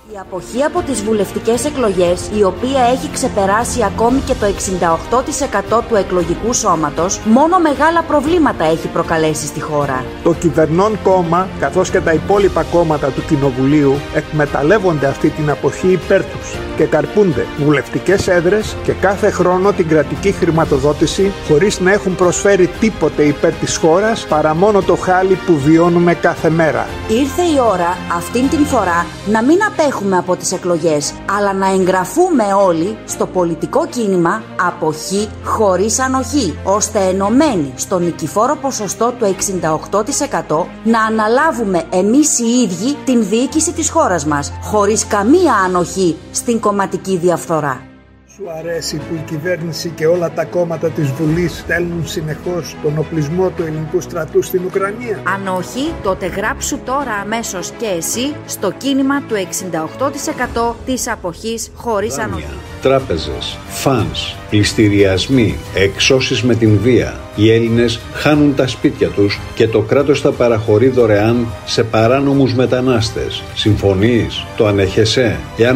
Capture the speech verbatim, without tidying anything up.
Η αποχή από τις βουλευτικές εκλογές, η οποία έχει ξεπεράσει ακόμη και το εξήντα οκτώ τοις εκατό του εκλογικού σώματος, μόνο μεγάλα προβλήματα έχει προκαλέσει στη χώρα. Το κυβερνών κόμμα, καθώς και τα υπόλοιπα κόμματα του Κοινοβουλίου, εκμεταλλεύονται αυτή την αποχή υπέρ τους και καρπούνται βουλευτικές έδρες και κάθε χρόνο την κρατική χρηματοδότηση, χωρίς να έχουν προσφέρει τίποτε υπέρ της χώρας παρά μόνο το χάλι που βιώνουμε κάθε μέρα. Ήρθε η ώρα αυτήν την φορά να μην απέχουμε από τις εκλογές, αλλά να εγγραφούμε όλοι στο πολιτικό κίνημα αποχή χωρίς ανοχή, ώστε ενωμένοι στο νικηφόρο ποσοστό του εξήντα οκτώ τοις εκατό να αναλάβουμε εμείς οι ίδιοι την διοίκηση της χώρας μας, χωρίς καμία ανοχή στην κομματική διαφθορά. Σου αρέσει που η κυβέρνηση και όλα τα κόμματα της Βουλής στέλνουν συνεχώς τον οπλισμό του ελληνικού στρατού στην Ουκρανία? Αν όχι, τότε γράψου τώρα αμέσως και εσύ στο κίνημα του εξήντα οκτώ τοις εκατό της αποχής χωρίς ανοχή. Τράπεζες, φανς, πληστηριασμοί, εξώσεις με την βία. Οι Έλληνες χάνουν τα σπίτια τους και το κράτος τα παραχωρεί δωρεάν σε παράνομους μετανάστες. Συμφωνείς? Το ανέχεσαι? Εάν